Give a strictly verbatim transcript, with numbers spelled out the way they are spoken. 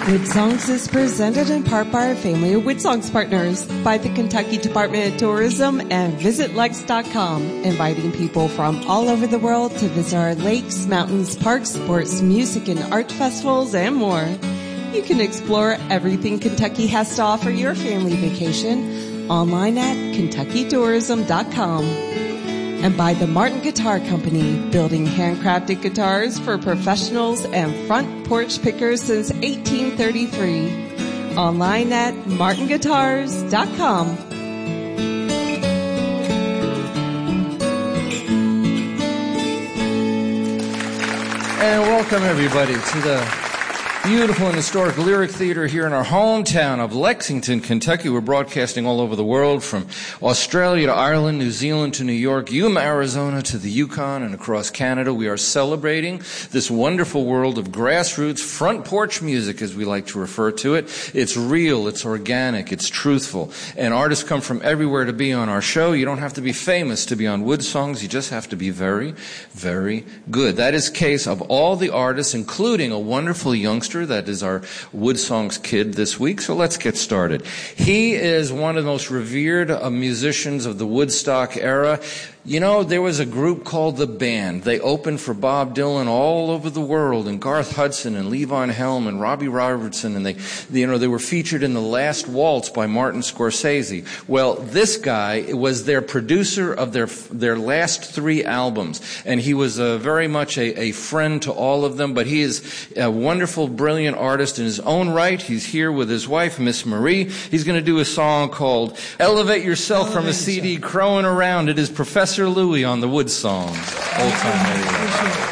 Wood Songs is presented in part by our family of Wood Songs partners, by the Kentucky Department of Tourism and Visit Lex dot com, inviting people from all over the world to visit our lakes, mountains, parks, sports, music, and art festivals, and more. You can explore everything Kentucky has to offer your family vacation online at Kentucky Tourism dot com. And by the Martin Guitar Company, building handcrafted guitars for professionals and front porch pickers since eighteen thirty-three. Online at Martin Guitars dot com. And welcome everybody to the beautiful and historic Lyric Theater here in our hometown of Lexington, Kentucky. We're broadcasting all over the world, from Australia to Ireland, New Zealand to New York, Yuma, Arizona to the Yukon, and across Canada. We are celebrating this wonderful world of grassroots front porch music, as we like to refer to it. It's real, it's organic, it's truthful, and artists come from everywhere to be on our show. You don't have to be famous to be on Wood Songs. You just have to be very, very good. That is the case of all the artists, including a wonderful youngster that is our Wood Songs kid this week. So let's get started. He is one of the most revered uh, musicians of the Woodstock era. You know, there was a group called The Band. They opened for Bob Dylan all over the world, and Garth Hudson and Levon Helm and Robbie Robertson, and they, you know, they were featured in The Last Waltz by Martin Scorsese. Well, this guy was their producer of their their last three albums, and he was uh, very much a, a friend to all of them, but he is a wonderful, brilliant artist in his own right. He's here with his wife, Miss Marie. He's going to do a song called Elevate Yourself Elevate from a C D, Crowing Around. It is Professor Louie on the Wood Songs. Old time radio.